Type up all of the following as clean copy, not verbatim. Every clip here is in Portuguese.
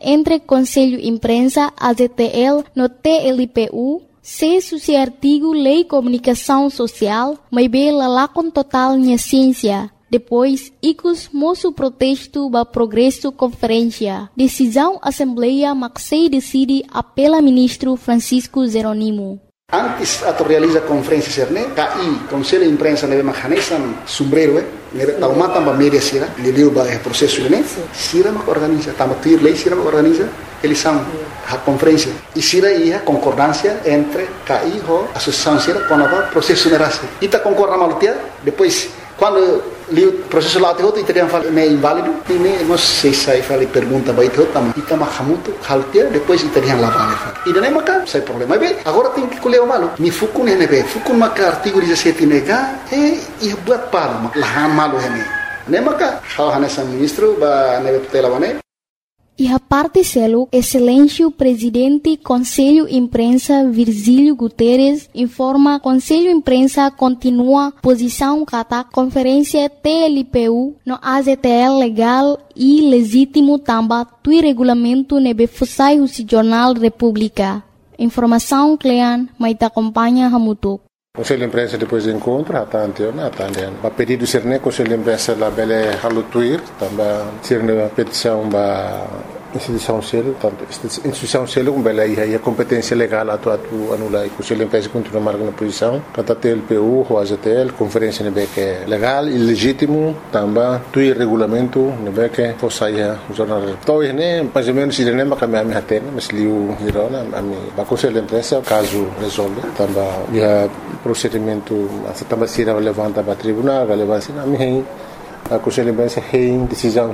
entre Conselho Imprensa, AZTL, no TLPU, se suci artigo Lei Comunicação Social, mas bem lalakon total minha ciência. Depois, icos moço protesto ba progresso conferência. Decisão Assembleia Maxei decide apela ministro Francisco Jeronimo. Antes ato realiza conferência serne, KI, Conselho de Imprensa neve mahanesan sombrero, neve taumata ba media sira, leleu ba processo ne, sira mak organiza, tama tuir lei sira mak organiza, eleição a conferência. E sira ia concordância entre KI ho associação sira com a processo nerase. Ita concorda malutia, depois quando li o processo lá tem outro e teriam falado é inválido e nem não sei se aí falei pergunta vai ter outra mas ita mahamuto haltia depois teriam lá vale e daí maca sai problema bem agora tem que colher o malo mi fukun é nebe fukun maca artigo 17 nega e buat palo lahan malo é nem maca hal hanesa ministro ba nebe tutela bane. E a parte selo, excelência presidente Conselho Imprensa Virgílio Guterres informa Conselho Imprensa continua posição kata conferência TLPU no AZTL legal e legítimo tamba tui regulamento nebe fusai husi Jornal República. Informação Clean, mas te acompanha Hamutuk. Conselho de Imprensa depois do encontro, a pedido ser ne Conselho de Imprensa la bele halutuir, também ser ne petição ba instituição selo, tanto instituição selo bele aí a competência legal atu anula e Conselho de Imprensa continua marcando a posição, kata TLPU, o AZTL, conferência nebe que legal e legítimo, também tui regulamento nebe que fosse o jornal. Então né, mais ou menos ele nem macam a hatena, mas liu hirona a Conselho de Imprensa caso resolve, também procedimento também se levanta para tribunal relevância na minha a Conselho de Imprensa tem decisão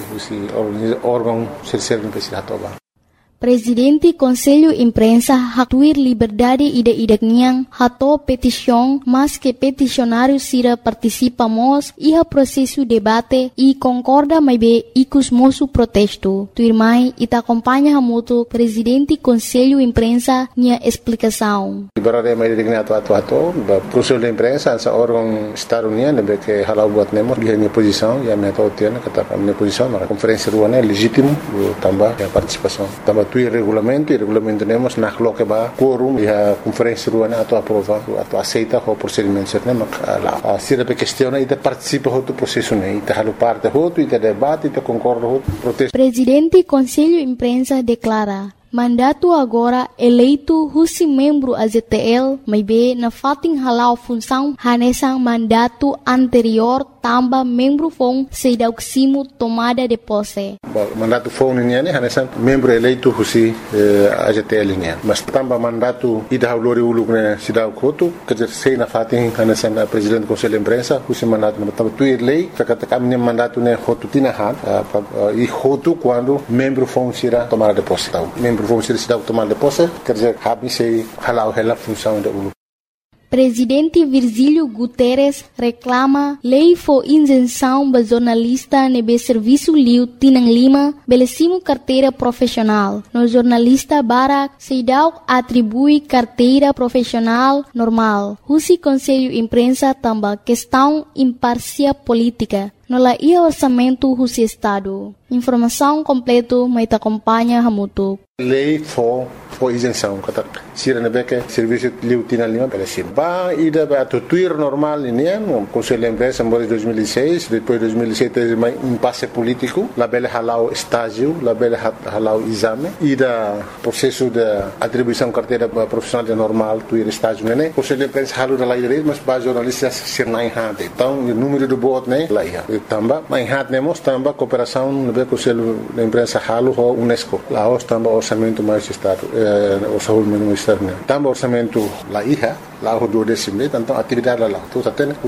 o órgão ser precisa tomar. Presidente Conselho Imprensa hatuir liberdade ida-idakniang hato petição, mas que peticionário sira participamos e a processo debate e concorda mais bem icos moço protesto. Tuirmai ita acompanha hamuto Presidente Conselho Imprensa nia explicação. Liberdade mais digna atu Conselho de Imprensa essa órgão Estado União nebe que halau buat nemo dia minha posição e a minha totiana kata minha posição na conferência ruana legítimo também a participação também e regulamento temos na que ba quorum e a conferência ruana atu aprova atu aceita o procedimento certo mas a sira pe questiona e participa do processo né e halu parte outro e debate e concorda outro protesto. Presidente Conselho Imprensa declara mandato agora eleito husi membro AZTL, mas bem na fating halau função hanesang mandato anterior tamba membro fong sedauksimo tomada de posse. Mandato fong niya ne hanesang membro eleito husi AZTL niya. Mas tamba mandato ida haulori uluk ne sidau kotu kerja sei na fating hanesang presidente Conselho de Imprensa husi mandato na tamba tuir lei kata kami mandato ne hotu tinahan e hotu quando membro fong sira tomada de posse. Membro vão ser cidade tomar de posse, quer dizer, habem se halau a função da ULU. Presidente Virgílio Guterres reclama lei for isenção ba jornalista nebe serviço liu Tinang Lima belecimo carteira profissional. No jornalista Barak Seidau atribui carteira profissional normal. Husi Conselho Imprensa tamba questão imparcial política. No la ia orçamento husi Estado. Informação completo mas te acompanha Hamutuk. Lei for isenção, kata sira nebeke serviço liu Tinang Lima belecimo. Ba ida ba tuir normal ini o Conselho de Imprensa em 2006, depois 2007 um impasse político, la bele halau estágio, la bele halau exame, ida processo de atribuição carteira profissional de normal, tuir estágio né. Conselho de Imprensa halu da lei mas ba jornalistas ser na enhada. Então o número do voto né, lá ia. Tamba, mas enhada nemos tamba cooperação nebe Conselho de Imprensa halu ho UNESCO. Lá os tamba orçamento mais estado, orçamento mais estado né. Tamba orçamento lá ia. Lá o 12 então atividade lá tudo até né. Os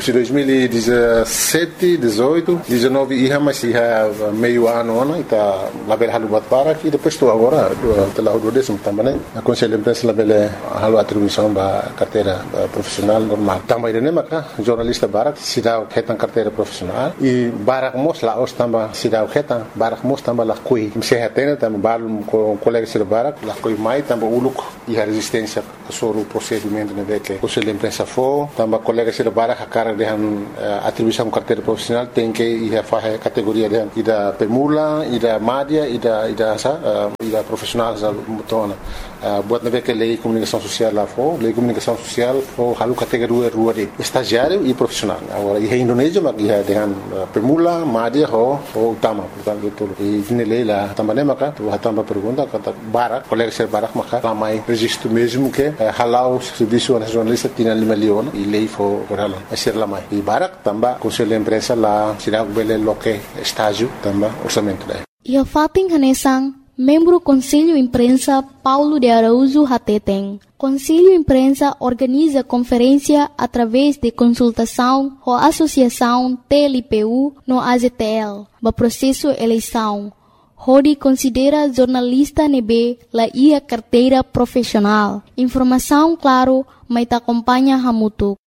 2017, 18, 19 ia mas ia meio ano né, tá lá bel halu bat para que depois estou agora lá o 12 também né. A Conselho de Imprensa lá bel halu atribuição ba carteira profissional normal. Também né maka jornalista barak sidau ketan carteira profissional e barak mos lá os tamba sidau ketan barak mos tamba lá kui se hatena tamba balum com colega sir barak lá kui mai tamba uluk e a resistência sobre o procedimento né que Conselho de Imprensa for, também colegas de Barak a cara de atribuição carteira profissional tem que ir a categoria de ida permula, ida média, ida ida profissional sa mutona buat na que lei comunicação social lá for lei comunicação social for halu categoria rua de estagiário e profissional agora e Indonesia mas ia dengan pemula madia ho utama portanto itu e nilai lá também maka tu hatamba pergunta kata barak colega ser barak maka ramai registro mesmo que halau serviço nacionalista tinha 5 milhões e lei for halau ser lamai e barak tamba conselho de imprensa lá será bele loque estágio tamba orçamento daí e Fatin Hanesang membro Conselho Imprensa Paulo de Araújo Hateteng. Conselho Imprensa organiza conferência através de consultação com a Associação TLPU no AZTL, no processo eleição. Rodi considera jornalista nebe la ia carteira profissional. Informação claro, mas acompanha Hamutuk.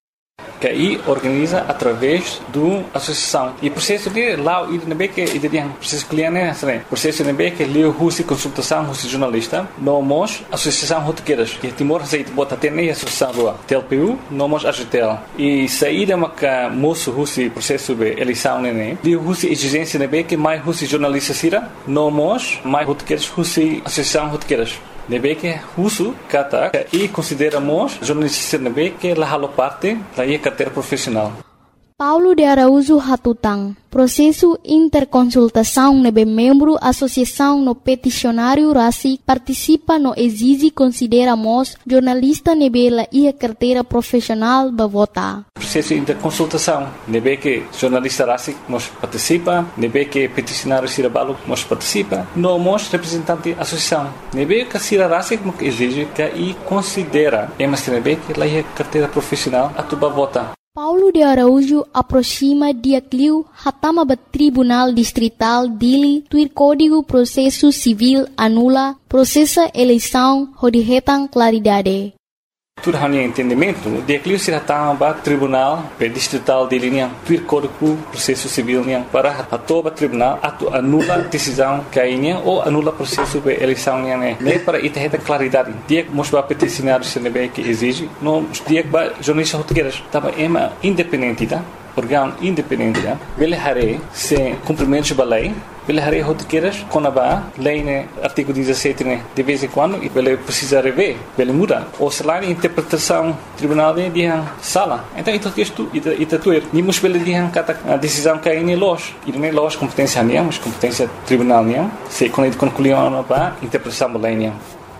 Que aí organiza através do associação e processo de lá e também que ideia processo cliente né processo também que leu russo consultação russo jornalista nós associação rotequeiras que Timor aceita bota ter nem associação do TLPU nós AGTL e saída maca moço russo processo de eleição né leu russo exigência também que mais russo jornalista sira nós mais rotequeiras russo associação rotequeiras nebe que russo kata e consideramos jornalista nebe que la halo parte da carteira profissional. Paulo de Araújo Hatutang, processo interconsultação nebe membro associação no peticionário RACI participa no exige consideramos jornalista nebe la ia carteira profissional ba vota. Processo interconsultação nebe que jornalista RACI nós participa, nebe que peticionário Sirabalo nós participa, nós representante associação nebe que Sira RACI que exige que e considera mas nebe que la ia carteira profissional atuba vota. Paulo de Araújo aproxima dia cliu hatama ba Tribunal Distrital Dili tuir Código Processo Civil anula processa eleição hodihetang claridade. Tudo hanya entendimento, dia cliu se hatama ba Tribunal Distrital Dili niang tuir Código Processo Civil niang para hatoba tribunal atu anula decisão kainya ou anula processo de eleição niang ne para itaheta claridade. Dia mosba peticionário se nebe que exige, no dia ba jornalista rotegueiras tava ema independente tá? Órgão independente tá? Bele hare se cumprimentos ba lei Bele hare rotegueiras conaba lei né artigo 17 né de vez em quando e bele precisa rever bele muda ou se lá interpretação tribunal de dia sala então isso texto ita tuer nimos bele dia kata a decisão que aí nós e nem nós competência niam competência tribunal niam se quando concluiu ba interpretação lei niam.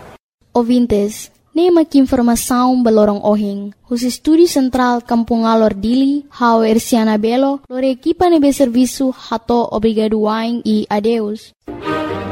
Ouvintes, nema que informação balorong ohing. Os Estúdio Central Kampung Alor Dili, Hao Erciana Belo, lore equipa nebe serviço hato obrigado wain e adeus.